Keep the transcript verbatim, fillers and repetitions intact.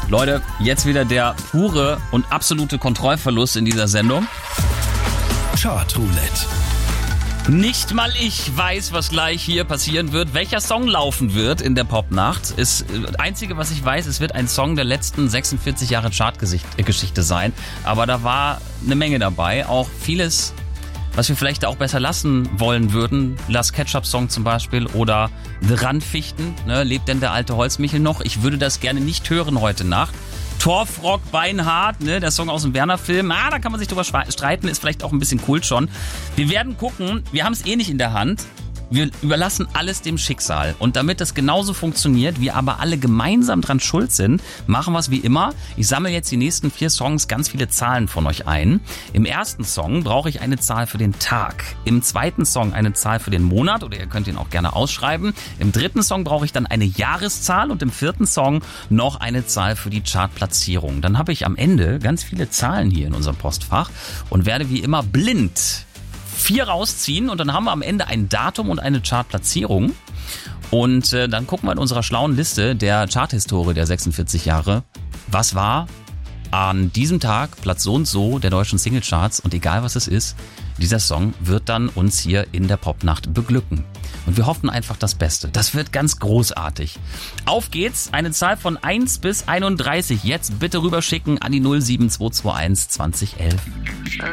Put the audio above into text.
Leute, jetzt wieder der pure und absolute Kontrollverlust in dieser Sendung. Chartroulette. Nicht mal ich weiß, was gleich hier passieren wird, welcher Song laufen wird in der Popnacht. Das Einzige, was ich weiß, es wird ein Song der letzten sechsundvierzig Jahre Chartgeschichte sein. Aber da war eine Menge dabei, auch vieles, was wir vielleicht auch besser lassen wollen würden. Last Ketchup-Song zum Beispiel oder The Randfichten, ne? Lebt denn der alte Holzmichel noch? Ich würde das gerne nicht hören heute Nacht. Torfrock Beinhardt, ne, der Song aus dem Werner-Film. Ah, da kann man sich drüber streiten, ist vielleicht auch ein bisschen Kult schon. Wir werden gucken, wir haben es eh nicht in der Hand. Wir überlassen alles dem Schicksal. Und damit das genauso funktioniert, wir aber alle gemeinsam dran schuld sind, machen wir es wie immer. Ich sammle jetzt die nächsten vier Songs ganz viele Zahlen von euch ein. Im ersten Song brauche ich eine Zahl für den Tag. Im zweiten Song eine Zahl für den Monat, oder ihr könnt ihn auch gerne ausschreiben. Im dritten Song brauche ich dann eine Jahreszahl und im vierten Song noch eine Zahl für die Chartplatzierung. Dann habe ich am Ende ganz viele Zahlen hier in unserem Postfach und werde wie immer blind vier rausziehen und dann haben wir am Ende ein Datum und eine Chartplatzierung. Und äh, dann gucken wir in unserer schlauen Liste der Charthistorie der sechsundvierzig Jahre, was war an diesem Tag Platz so und so der deutschen Singlecharts, und egal was es ist, dieser Song wird dann uns hier in der Popnacht beglücken. Und wir hoffen einfach das Beste. Das wird ganz großartig. Auf geht's, eine Zahl von eins bis einunddreißig. Jetzt bitte rüberschicken an die null sieben zwei zwei eins zwanzig elf.